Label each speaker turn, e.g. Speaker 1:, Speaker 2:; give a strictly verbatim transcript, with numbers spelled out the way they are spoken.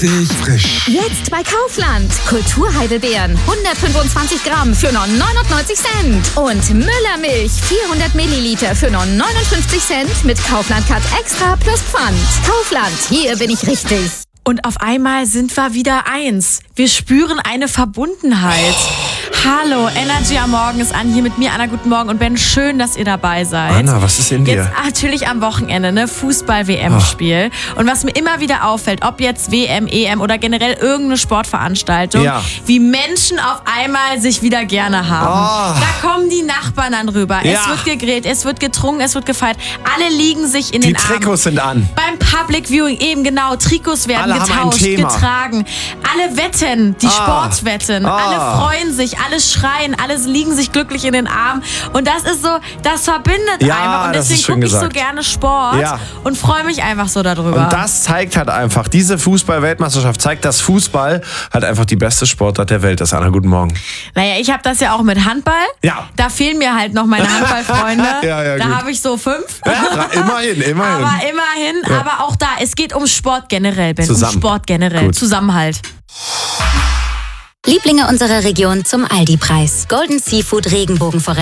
Speaker 1: richtig frisch.
Speaker 2: Jetzt bei Kaufland. Kulturheidelbeeren hundertfünfundzwanzig Gramm für nur neunundneunzig Cent. Und Müllermilch vierhundert Milliliter für nur neunundfünfzig Cent mit Kaufland Cut Extra plus Pfand. Kaufland, hier bin ich richtig.
Speaker 3: Und auf einmal sind wir wieder eins. Wir spüren eine Verbundenheit. Hallo, Energy am Morgen ist an. Hier mit mir, Anna, guten Morgen. Und Ben, schön, dass ihr dabei seid.
Speaker 1: Anna, was ist in dir?
Speaker 3: Jetzt natürlich am Wochenende, ne? Fußball-W M-Spiel. Und was mir immer wieder auffällt, ob jetzt W M, E M oder generell irgendeine Sportveranstaltung,
Speaker 1: ja.
Speaker 3: wie Menschen auf einmal sich wieder gerne haben.
Speaker 1: Oh.
Speaker 3: Da kommen die Nachbarn dann rüber.
Speaker 1: Ja.
Speaker 3: Es wird gegrillt, es wird getrunken, es wird gefeiert. Alle liegen sich in
Speaker 1: Die
Speaker 3: den Armen.
Speaker 1: Trikots sind an.
Speaker 3: Beim Public Viewing eben genau, Trikots werden
Speaker 1: Alle haben ein
Speaker 3: getauscht,
Speaker 1: Thema.
Speaker 3: getragen. Alle wetten, die
Speaker 1: Ah.
Speaker 3: Sportwetten.
Speaker 1: Ah.
Speaker 3: Alle freuen sich, alle schreien, alle liegen sich glücklich in den Armen. Und das ist so, das verbindet
Speaker 1: Ja,
Speaker 3: einfach. Und
Speaker 1: das ist
Speaker 3: deswegen
Speaker 1: schön
Speaker 3: gucke ich so
Speaker 1: gesagt.
Speaker 3: gerne Sport
Speaker 1: Ja.
Speaker 3: und freue mich einfach so darüber.
Speaker 1: Und das zeigt halt einfach, diese Fußball-Weltmeisterschaft zeigt, dass Fußball halt einfach die beste Sportart der Welt ist. Anna, guten Morgen.
Speaker 3: Naja, ich habe das ja auch mit Handball.
Speaker 1: Ja.
Speaker 3: Da fehlen mir halt noch meine Handballfreunde.
Speaker 1: Ja, ja,
Speaker 3: da
Speaker 1: gut.
Speaker 3: habe ich so fünf.
Speaker 1: Ja, immerhin, immerhin.
Speaker 3: Aber immerhin,
Speaker 1: Ja.
Speaker 3: aber auch da, es geht um Sport generell, Ben.
Speaker 1: Zusammen.
Speaker 3: Um Sport generell.
Speaker 1: Gut.
Speaker 3: Zusammenhalt.
Speaker 2: Lieblinge unserer Region zum Aldi-Preis. Golden Seafood Regenbogenforelle.